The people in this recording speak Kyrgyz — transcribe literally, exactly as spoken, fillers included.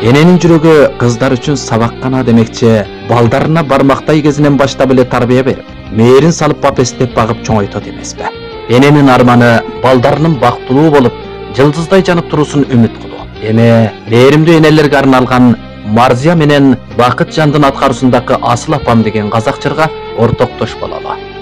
Эненин жүрөгү кыздар үчүн сабак гана демекчи, балдарына бармактай кезинен баштап эле тарбия берип, мээрин салып бапестеп багып чоңойтот эмеспи? Эненин арманы балдарынын бактылуу болуп, жылдыздай жанып туруусун үмүт кылуу. Эми мээримдүү энелерге арналган Марзия менен Бакыт Жандын аткаруусундагы Асыл апам деген казак жырга ортоктош бололу.